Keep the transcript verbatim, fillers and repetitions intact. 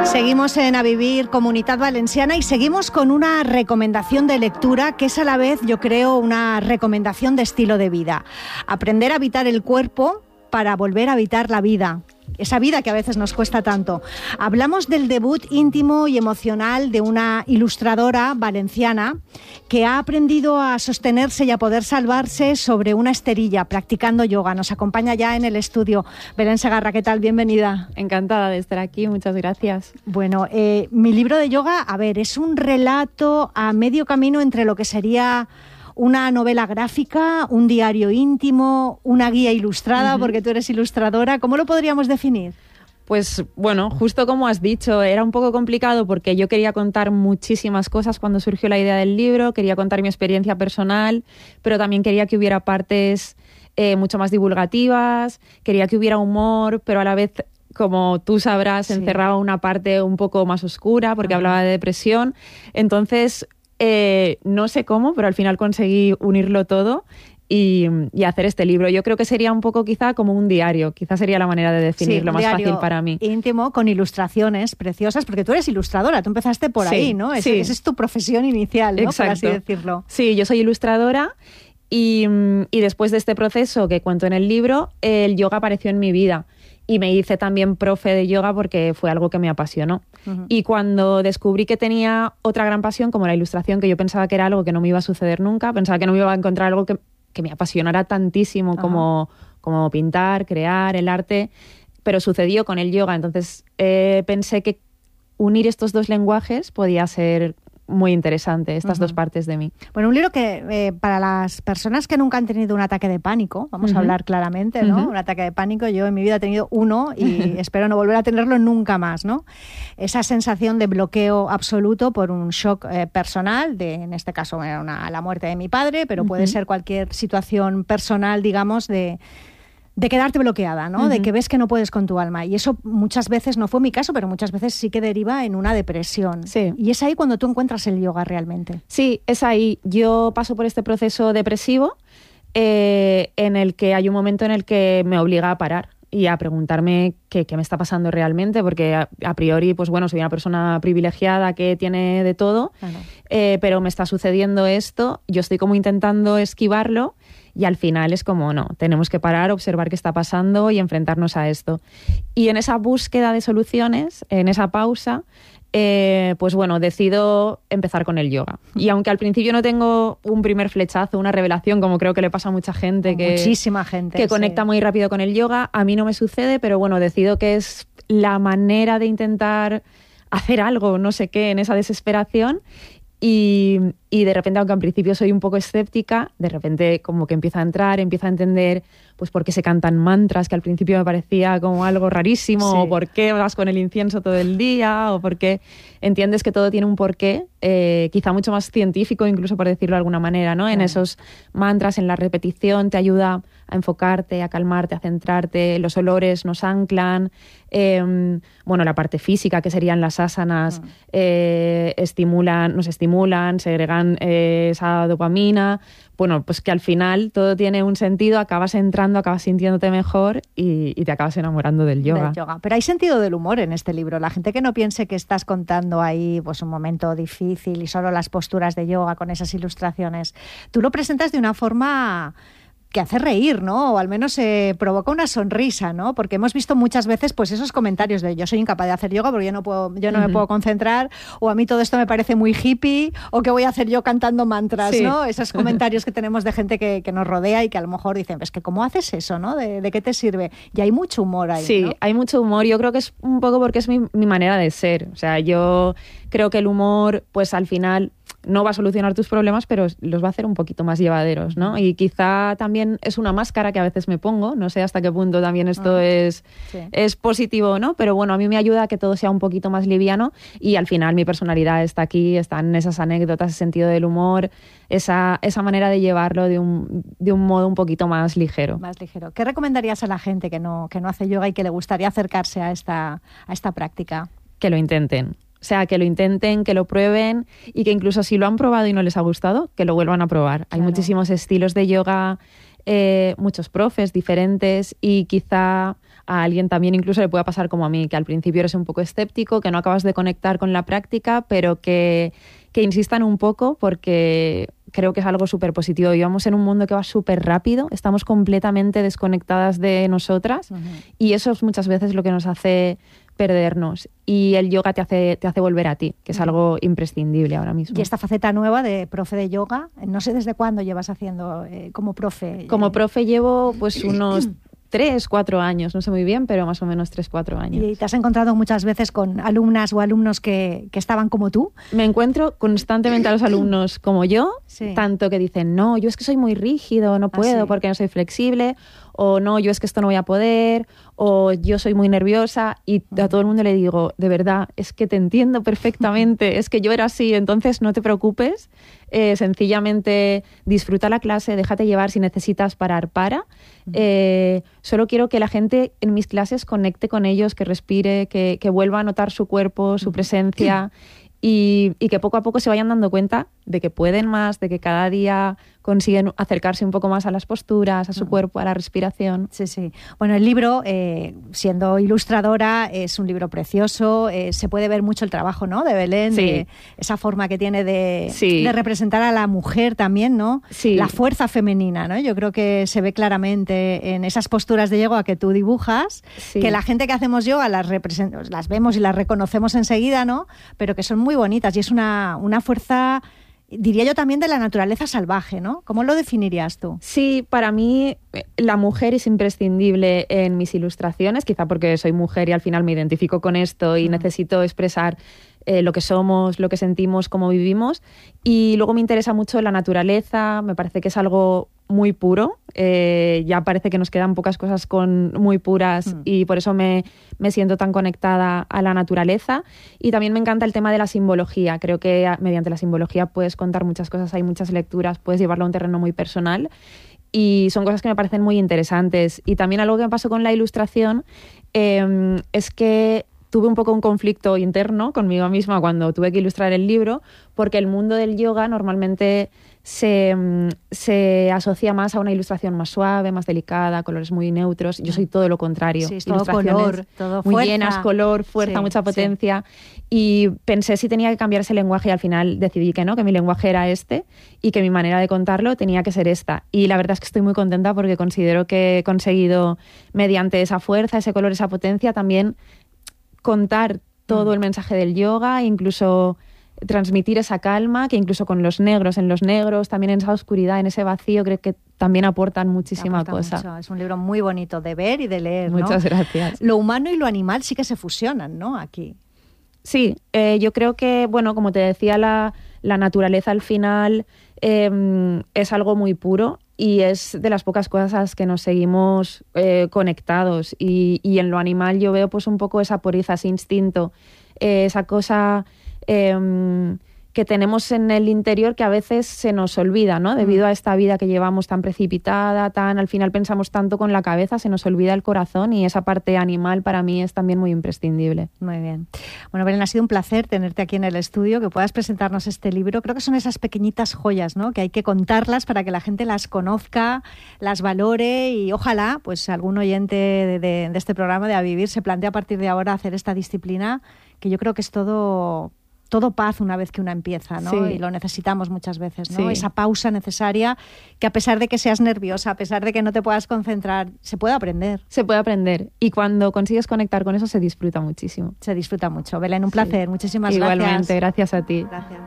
Seguimos en A Vivir, Comunitat Valenciana, y seguimos con una recomendación de lectura que es a la vez, yo creo, una recomendación de estilo de vida. Aprender a habitar el cuerpo para volver a habitar la vida. Esa vida que a veces nos cuesta tanto. Hablamos del debut íntimo y emocional de una ilustradora valenciana que ha aprendido a sostenerse y a poder salvarse sobre una esterilla practicando yoga. Nos acompaña ya en el estudio. Belén Segarra, ¿qué tal? Bienvenida. Encantada de estar aquí, muchas gracias. Bueno, eh, mi libro de yoga, a ver, es un relato a medio camino entre lo que sería una novela gráfica, un diario íntimo, una guía ilustrada, uh-huh. porque tú eres ilustradora. ¿Cómo lo podríamos definir? Pues bueno, justo como has dicho, era un poco complicado porque yo quería contar muchísimas cosas cuando surgió la idea del libro, quería contar mi experiencia personal, pero también quería que hubiera partes eh, mucho más divulgativas, quería que hubiera humor, pero a la vez, como tú sabrás, sí. encerraba una parte un poco más oscura porque uh-huh. hablaba de depresión. Entonces, Eh, no sé cómo, pero al final conseguí unirlo todo y, y hacer este libro. Yo creo que sería un poco quizá como un diario, quizá sería la manera de definirlo, sí, más fácil para mí. Íntimo, con ilustraciones preciosas, porque tú eres ilustradora, tú empezaste por sí, ahí, ¿no? Esa sí. es tu profesión inicial, ¿no? Exacto. Por así decirlo. Sí, yo soy ilustradora y, y después de este proceso que cuento en el libro, el yoga apareció en mi vida. Y me hice también profe de yoga porque fue algo que me apasionó. Uh-huh. Y cuando descubrí que tenía otra gran pasión, como la ilustración, que yo pensaba que era algo que no me iba a suceder nunca, pensaba que no me iba a encontrar algo que, que me apasionara tantísimo uh-huh. como, como pintar, crear, el arte, pero sucedió con el yoga. Entonces eh, pensé que unir estos dos lenguajes podía ser muy interesante, estas uh-huh. dos partes de mí. Bueno, un libro que eh, para las personas que nunca han tenido un ataque de pánico, vamos uh-huh. a hablar claramente, ¿no? Uh-huh. Un ataque de pánico, yo en mi vida he tenido uno y espero no volver a tenerlo nunca más, ¿no? Esa sensación de bloqueo absoluto por un shock eh, personal, de, en este caso era una, la muerte de mi padre, pero uh-huh. puede ser cualquier situación personal, digamos, de... de quedarte bloqueada, ¿no? Uh-huh. De que ves que no puedes con tu alma. Y eso muchas veces, no fue mi caso, pero muchas veces sí que deriva en una depresión. Sí. Y es ahí cuando tú encuentras el yoga realmente. Sí, es ahí. Yo paso por este proceso depresivo eh, en el que hay un momento en el que me obliga a parar y a preguntarme qué, qué me está pasando realmente, porque a, a priori, pues bueno, soy una persona privilegiada que tiene de todo, claro. eh, pero me está sucediendo esto, yo estoy como intentando esquivarlo. Y al final es como, no, tenemos que parar, observar qué está pasando y enfrentarnos a esto. Y en esa búsqueda de soluciones, en esa pausa, eh, pues bueno, decido empezar con el yoga. Y aunque al principio no tengo un primer flechazo, una revelación, como creo que le pasa a mucha gente, que, muchísima gente, que sí. conecta muy rápido con el yoga, a mí no me sucede, pero bueno, decido que es la manera de intentar hacer algo, no sé qué, en esa desesperación. Y, y de repente, aunque al principio soy un poco escéptica, de repente como que empieza a entrar, empieza a entender pues por qué se cantan mantras, que al principio me parecía como algo rarísimo, sí. o por qué vas con el incienso todo el día, o por qué entiendes que todo tiene un porqué, eh, quizá mucho más científico, incluso por decirlo de alguna manera, ¿no? Sí. En esos mantras, en la repetición, te ayuda a enfocarte, a calmarte, a centrarte, los olores nos anclan, eh, bueno, la parte física, que serían las asanas, mm. eh, estimulan, nos estimulan, segregan eh, esa dopamina, bueno, pues que al final todo tiene un sentido, acabas entrando, acabas sintiéndote mejor y, y te acabas enamorando del yoga. del yoga. Pero hay sentido del humor en este libro. La gente que no piense que estás contando ahí pues un momento difícil y solo las posturas de yoga con esas ilustraciones. Tú lo presentas de una forma que hace reír, ¿no? O al menos eh, provoca una sonrisa, ¿no? Porque hemos visto muchas veces pues esos comentarios de yo soy incapaz de hacer yoga porque yo no puedo, yo no uh-huh. me puedo concentrar, o a mí todo esto me parece muy hippie, o qué voy a hacer yo cantando mantras, sí. ¿no? Esos comentarios que tenemos de gente que, que nos rodea y que a lo mejor dicen, pues que ¿cómo haces eso, no? ¿De, de qué te sirve? Y hay mucho humor ahí, Sí, ¿no? hay mucho humor. Yo creo que es un poco porque es mi, mi manera de ser. O sea, yo creo que el humor, pues al final no va a solucionar tus problemas, pero los va a hacer un poquito más llevaderos, ¿no? Y quizá también es una máscara que a veces me pongo, no sé hasta qué punto también esto ah, es, sí. es positivo, ¿no? Pero bueno, a mí me ayuda a que todo sea un poquito más liviano y al final mi personalidad está aquí, están esas anécdotas, ese sentido del humor, esa, esa manera de llevarlo de un, de un modo un poquito más ligero. Más ligero. ¿Qué recomendarías a la gente que no, que no hace yoga y que le gustaría acercarse a esta, a esta práctica? Que lo intenten. O sea, que lo intenten, que lo prueben y que incluso si lo han probado y no les ha gustado, que lo vuelvan a probar. Claro. Hay muchísimos estilos de yoga, eh, muchos profes diferentes y quizá a alguien también incluso le pueda pasar como a mí, que al principio eres un poco escéptico, que no acabas de conectar con la práctica, pero que, que insistan un poco porque creo que es algo súper positivo. Vivimos en un mundo que va súper rápido, estamos completamente desconectadas de nosotras uh-huh. y eso es muchas veces lo que nos hace perdernos, y el yoga te hace, te hace volver a ti, que es algo imprescindible ahora mismo. Y esta faceta nueva de profe de yoga, no sé desde cuándo llevas haciendo eh, como profe. Como profe llevo pues unos tres, cuatro años, no sé muy bien, pero más o menos tres, cuatro años. ¿Y te has encontrado muchas veces con alumnas o alumnos que, que estaban como tú? Me encuentro constantemente a los alumnos como yo, sí. tanto que dicen, no, yo es que soy muy rígido, no puedo ah, sí. porque no soy flexible, o no, yo es que esto no voy a poder, o yo soy muy nerviosa, y a todo el mundo le digo, de verdad, es que te entiendo perfectamente, es que yo era así, entonces no te preocupes, eh, sencillamente disfruta la clase, déjate llevar, si necesitas parar, para. Eh, solo quiero que la gente en mis clases conecte con ellos, que respire, que, que vuelva a notar su cuerpo, su presencia, y, y que poco a poco se vayan dando cuenta de que pueden más, de que cada día consiguen acercarse un poco más a las posturas, a su cuerpo, a la respiración. Sí, sí. Bueno, el libro, eh, siendo ilustradora, es un libro precioso, eh, se puede ver mucho el trabajo, ¿no?, de Belén, sí. de esa forma que tiene de, sí. de representar a la mujer también, ¿no? Sí. La fuerza femenina, ¿no? Yo creo que se ve claramente en esas posturas de yoga que tú dibujas, sí. que la gente que hacemos yoga las, represent- las vemos y las reconocemos enseguida, ¿no?, pero que son muy bonitas, y es una, una fuerza, diría yo, también de la naturaleza salvaje, ¿no? ¿Cómo lo definirías tú? Sí, para mí la mujer es imprescindible en mis ilustraciones, quizá porque soy mujer y al final me identifico con esto y mm. necesito expresar eh, lo que somos, lo que sentimos, cómo vivimos. Y luego me interesa mucho la naturaleza, me parece que es algo muy puro. Eh, ya parece que nos quedan pocas cosas con muy puras mm. y por eso me, me siento tan conectada a la naturaleza. Y también me encanta el tema de la simbología. Creo que mediante la simbología puedes contar muchas cosas, hay muchas lecturas, puedes llevarlo a un terreno muy personal y son cosas que me parecen muy interesantes. Y también algo que me pasó con la ilustración eh, es que tuve un poco un conflicto interno conmigo misma cuando tuve que ilustrar el libro, porque el mundo del yoga normalmente se, se asocia más a una ilustración más suave, más delicada, colores muy neutros. Yo soy todo lo contrario. Sí, es todo color, todo muy fuerza. llenas, color, fuerza, sí, mucha potencia. Sí. Y pensé si tenía que cambiar ese lenguaje y al final decidí que no, que mi lenguaje era este y que mi manera de contarlo tenía que ser esta. Y la verdad es que estoy muy contenta porque considero que he conseguido, mediante esa fuerza, ese color, esa potencia, también contar todo el mensaje del yoga, incluso transmitir esa calma, que incluso con los negros, en los negros, también en esa oscuridad, en ese vacío, creo que también aportan muchísima aporta cosa. Mucho. Es un libro muy bonito de ver y de leer, ¿no? Muchas gracias. Lo humano y lo animal sí que se fusionan, ¿no?, aquí. Sí, eh, yo creo que, bueno, como te decía, la, la naturaleza al final eh, es algo muy puro y es de las pocas cosas a las que nos seguimos eh, conectados. Y, y en lo animal yo veo pues un poco esa pureza, ese instinto, eh, esa cosa eh, que tenemos en el interior que a veces se nos olvida, ¿no? Debido a esta vida que llevamos tan precipitada, tan al final pensamos tanto con la cabeza, se nos olvida el corazón, y esa parte animal para mí es también muy imprescindible. Muy bien. Bueno, Belén, ha sido un placer tenerte aquí en el estudio, que puedas presentarnos este libro. Creo que son esas pequeñitas joyas, ¿no?, que hay que contarlas para que la gente las conozca, las valore, y ojalá pues algún oyente de, de, de este programa de A Vivir se plantee a partir de ahora hacer esta disciplina, que yo creo que es todo... todo paz una vez que una empieza, ¿no? Sí. Y lo necesitamos muchas veces, ¿no? Sí. Esa pausa necesaria que, a pesar de que seas nerviosa, a pesar de que no te puedas concentrar, se puede aprender. Se puede aprender. Y cuando consigues conectar con eso se disfruta muchísimo. Se disfruta mucho. Belén, un placer. Sí. Muchísimas Igualmente, gracias. gracias a ti. Gracias.